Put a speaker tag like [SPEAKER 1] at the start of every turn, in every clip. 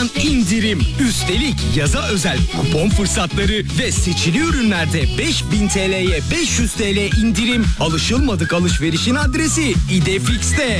[SPEAKER 1] Haber'dan indirim. Üstelik yaza özel kupon fırsatları ve seçili ürünlerde 5000 TL'ye 500 TL indirim. Alışılmadık alışverişin adresi İdefix'te.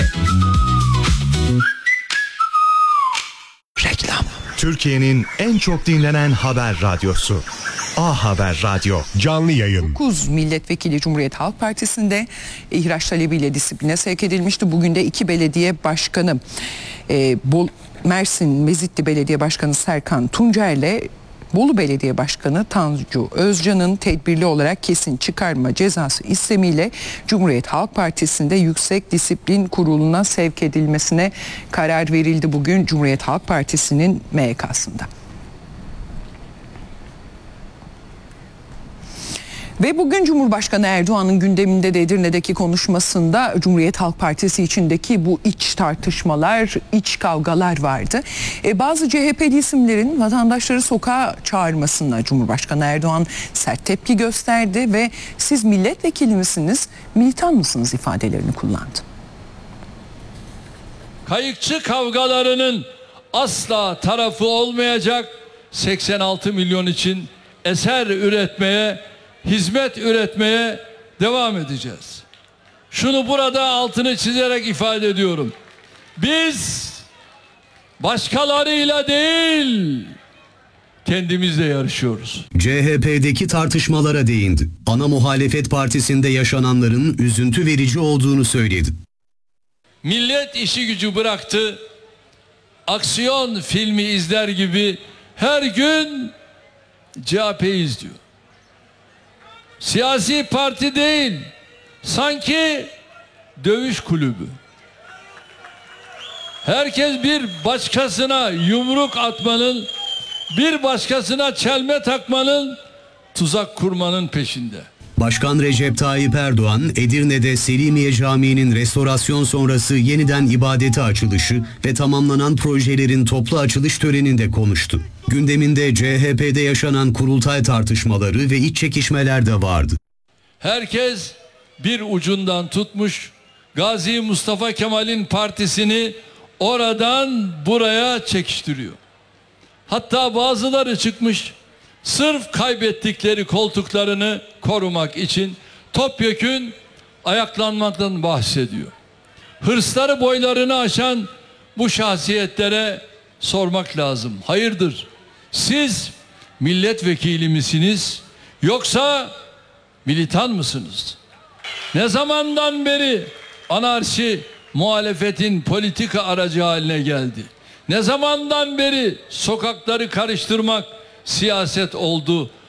[SPEAKER 2] Reklam. Türkiye'nin en çok dinlenen haber radyosu. A Haber Radyo. Canlı yayın.
[SPEAKER 3] 9 milletvekili Cumhuriyet Halk Partisi'nde ihraç talebiyle disipline sevk edilmişti. Bugün de 2 belediye başkanı Mersin Mezitli Belediye Başkanı Serkan Tuncer ile Bolu Belediye Başkanı Tanju Özcan'ın tedbirli olarak kesin çıkarma cezası istemiyle Cumhuriyet Halk Partisi'nde Yüksek Disiplin Kurulu'na sevk edilmesine karar verildi bugün Cumhuriyet Halk Partisi'nin MYK'sında. Ve bugün Cumhurbaşkanı Erdoğan'ın gündeminde de Edirne'deki konuşmasında Cumhuriyet Halk Partisi içindeki bu iç tartışmalar, iç kavgalar vardı. Bazı CHP'li isimlerin vatandaşları sokağa çağırmasına Cumhurbaşkanı Erdoğan sert tepki gösterdi ve siz milletvekili misiniz, militan mısınız ifadelerini kullandı.
[SPEAKER 4] Kayıkçı kavgalarının asla tarafı olmayacak, 86 milyon için eser üretmeye, hizmet üretmeye devam edeceğiz. Şunu burada altını çizerek ifade ediyorum. Biz başkalarıyla değil, kendimizle yarışıyoruz.
[SPEAKER 5] CHP'deki tartışmalara değindi. Ana muhalefet partisinde yaşananların üzüntü verici olduğunu söyledi.
[SPEAKER 4] Millet işi gücü bıraktı. Aksiyon filmi izler gibi her gün CHP'yi izliyor. Siyasi parti değil, sanki dövüş kulübü. Herkes bir başkasına yumruk atmanın, bir başkasına çelme takmanın, tuzak kurmanın peşinde.
[SPEAKER 5] Başkan Recep Tayyip Erdoğan, Edirne'de Selimiye Camii'nin restorasyon sonrası yeniden ibadete açılışı ve tamamlanan projelerin toplu açılış töreninde konuştu. Gündeminde CHP'de yaşanan kurultay tartışmaları ve iç çekişmeler de vardı.
[SPEAKER 4] Herkes bir ucundan tutmuş, Gazi Mustafa Kemal'in partisini oradan buraya çekiştiriyor. Hatta bazıları çıkmış, sırf kaybettikleri koltuklarını korumak için topyekün ayaklanmaktan bahsediyor. Hırsları boylarını aşan bu şahsiyetlere sormak lazım. Hayırdır? Siz milletvekili misiniz yoksa militan mısınız? Ne zamandan beri anarşi muhalefetin politika aracı haline geldi? Ne zamandan beri sokakları karıştırmak siyaset oldu?